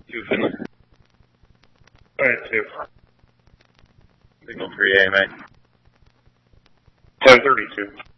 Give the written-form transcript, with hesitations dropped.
2 Finley. Alright, 2. Signal 3A, mate. 1032.